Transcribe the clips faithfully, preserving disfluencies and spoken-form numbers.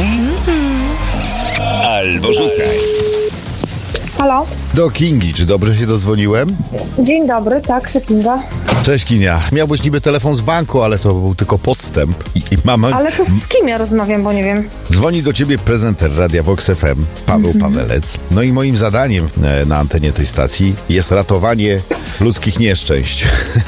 albo rzucaj. Halo? Do Kingi, czy dobrze się dozwoniłem? Dzień dobry, tak, to Kinga. Cześć Kinia, miałbyś niby telefon z banku, ale to był tylko podstęp. I, i mama... Ale to z kim ja rozmawiam, bo nie wiem. Dzwoni do ciebie prezenter Radia Vox F M, Paweł mm-hmm. Pawelec. No i moim zadaniem e, na antenie tej stacji jest ratowanie ludzkich nieszczęść.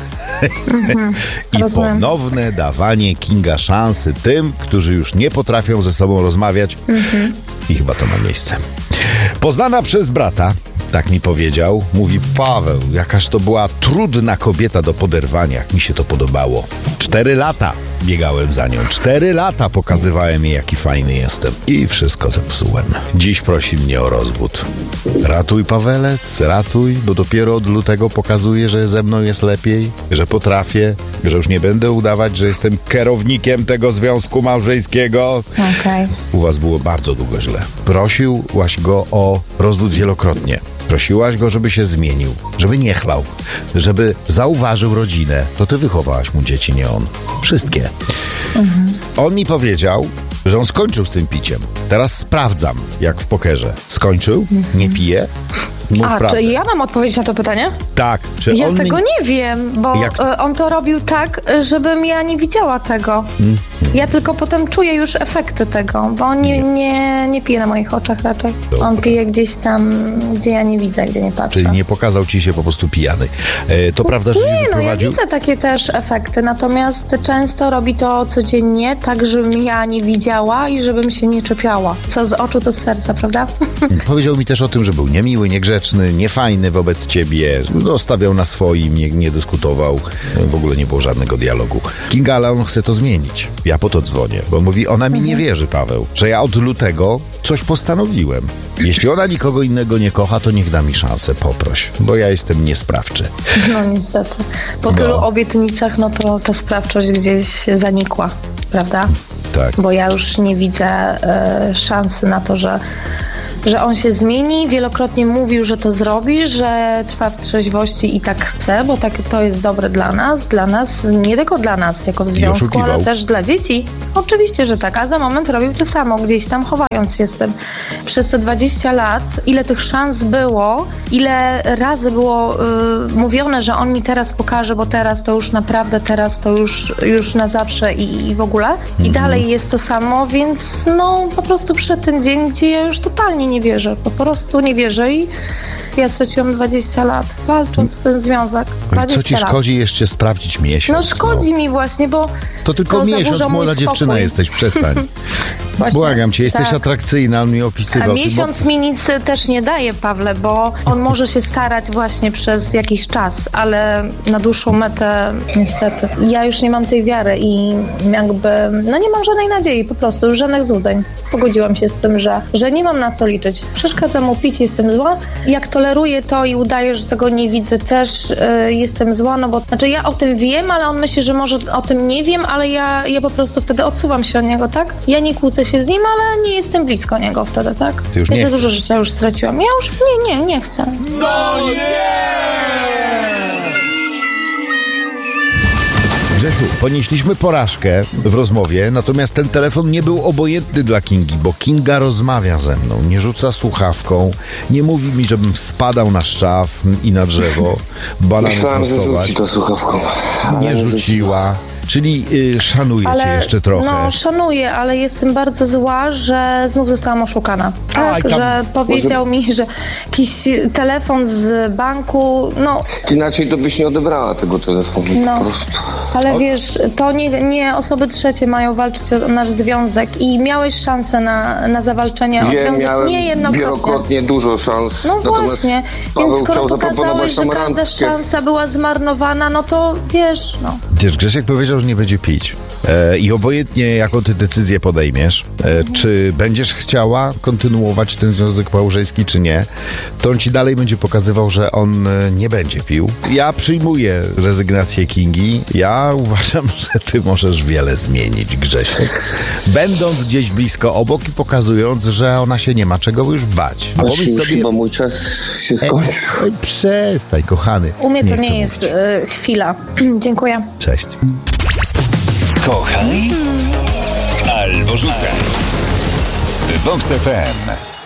Mm-hmm. I Rozumiem. ponowne dawanie Kinga szansy tym, którzy już nie potrafią ze sobą rozmawiać. Mm-hmm. I chyba to ma miejsce. Poznana przez brata, tak mi powiedział, mówi: Paweł, jakaż to była trudna kobieta do poderwania, jak mi się to podobało. Cztery lata biegałem za nią, cztery lata pokazywałem jej, jaki fajny jestem. I wszystko zepsułem. Dziś prosi mnie o rozwód. Ratuj, Pawelec, ratuj, bo dopiero od lutego pokazuję, że ze mną jest lepiej, że potrafię, że już nie będę udawać, że jestem kierownikiem tego związku małżeńskiego. Okej. U was było bardzo długo źle. Prosiłaś go o rozwód wielokrotnie. Prosiłaś go, żeby się zmienił, żeby nie chlał, żeby zauważył rodzinę. To ty wychowałaś mu dzieci, nie on. Wszystkie. Mhm. On mi powiedział, że on skończył z tym piciem. Teraz sprawdzam, jak w pokerze. Skończył? Mhm. Nie pije? Mów A, prawdę. czy ja mam odpowiedzieć na to pytanie? Tak. Czy ja on tego mi... nie wiem, bo jak... on to robił tak, żebym ja nie widziała tego. Mm. Ja tylko potem czuję już efekty tego, bo on nie, nie, nie pije na moich oczach raczej. Dobra. On pije gdzieś tam, gdzie ja nie widzę, gdzie nie patrzę. Czyli nie pokazał ci się po prostu pijany. E, to prawda, że nie, się no wyprowadził? ja widzę takie też efekty, natomiast często robi to codziennie, tak żebym ja nie widziała i żebym się nie czepiała. Co z oczu, to z serca, prawda? Powiedział mi też o tym, że był niemiły, niegrzeczny, niefajny wobec ciebie, no, stawiał na swoim, nie, nie dyskutował, w ogóle nie było żadnego dialogu. Kinga, ale on chce to zmienić. Ja po to dzwonię, bo mówi, ona mi nie wierzy, Paweł, że ja od lutego coś postanowiłem. Jeśli ona nikogo innego nie kocha, to niech da mi szansę, poproś, bo ja jestem niesprawczy. No niestety. Po no. tylu obietnicach, no to ta sprawczość gdzieś zanikła, prawda? Tak. Bo ja już nie widzę y, szansy na to, że że on się zmieni. Wielokrotnie mówił, że to zrobi, że trwa w trzeźwości i tak chce, bo tak to jest dobre dla nas, dla nas, nie tylko dla nas jako w związku, ale też dla dzieci. Oczywiście, że tak, a za moment robił to samo, gdzieś tam chowając się z tym. Przez te dwadzieścia lat, ile tych szans było, ile razy było y, mówione, że on mi teraz pokaże, bo teraz to już naprawdę, teraz to już, już na zawsze i, i w ogóle. I mhm. dalej jest to samo, więc no po prostu przyszedł ten dzień, gdzie ja już totalnie nie wierzę, po prostu nie wierzę i ja straciłam dwadzieścia lat walcząc o ten związek. Co ci lat. szkodzi jeszcze sprawdzić miesiąc? No szkodzi no. mi właśnie, bo to tylko to miesiąc, młoda dziewczyna jesteś, przestań. Właśnie, Błagam cię, jesteś tak. atrakcyjna, on mi opisywał. A miesiąc bo... mi nic też nie daje, Pawle, bo on może się starać właśnie przez jakiś czas, ale na dłuższą metę niestety. Ja już nie mam tej wiary i jakby, no nie mam żadnej nadziei, po prostu, już żadnych złudzeń. Pogodziłam się z tym, że, że nie mam na co liczyć. Przeszkadza mu pić, jestem zła. Jak toleruję to i udaję, że tego nie widzę, też yy, jestem zła, no bo znaczy ja o tym wiem, ale on myśli, że może o tym nie wiem, ale ja, ja po prostu wtedy odsuwam się od niego, tak? Ja nie kłócę się z nim, ale nie jestem blisko niego wtedy, tak? Ty już ja nie za dużo życia już straciłam. Ja już nie, nie, nie chcę. No nie! Grzesiu, ponieśliśmy porażkę w rozmowie, natomiast ten telefon nie był obojętny dla Kingi, bo Kinga rozmawia ze mną, nie rzuca słuchawką, nie mówi mi, żebym spadał na szczaw i na drzewo, banany Myślałem, prostować. że rzuci to słuchawką. Nie rzuciła. Czyli y, szanuję ale, cię jeszcze trochę. No, szanuję, ale jestem bardzo zła, że znów zostałam oszukana. Tak, tam, że powiedział może... mi, że jakiś telefon z banku, no... Inaczej to byś nie odebrała tego telefonu, no, po prostu. Ale wiesz, to nie, nie osoby trzecie mają walczyć o nasz związek i miałeś szansę na, na zawalczenie Wiem, o związek, miałem nie jednokrotnie. wielokrotnie dużo szans. No właśnie, więc skoro pokazałeś, że każda randkę. szansa była zmarnowana, no to wiesz, no. Wiesz, Grzesiek powiedział, że nie będzie pić. E, I obojętnie, jaką ty decyzję podejmiesz, e, mhm. czy będziesz chciała kontynuować ten związek małżeński, czy nie, to on ci dalej będzie pokazywał, że on e, nie będzie pił. Ja przyjmuję rezygnację Kingi. Ja uważam, że ty możesz wiele zmienić, Grzesiek. Będąc gdzieś blisko obok i pokazując, że ona się nie ma czego już bać. A pomyśl sobie... Bo mój czas się skończył. E, e, przestań, kochany. U mnie to nie, nie jest y, chwila. Dziękuję. Cześć. Kochaj albo rzucaj. Vox F M.